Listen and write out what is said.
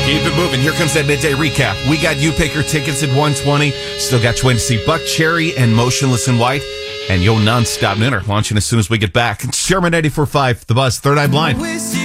Keep it moving. Here comes that midday recap. We got You Pick Your Tickets at 1:20. Still got you waiting to see Buck Cherry and Motionless in White. And Yo Nonstop Ninner launching as soon as we get back. It's Sherman 84.5, The Buzz, Third Eye Blind.